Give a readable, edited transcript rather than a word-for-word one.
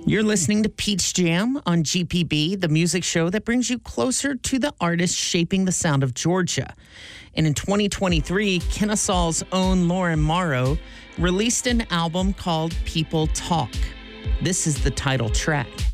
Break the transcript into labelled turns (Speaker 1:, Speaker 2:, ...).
Speaker 1: You're listening to Peach Jam on GPB, the music show that brings you closer to the artists shaping the sound of Georgia. And in 2023, Kennesaw's own Lauren Morrow released an album called People Talk. This is the title track.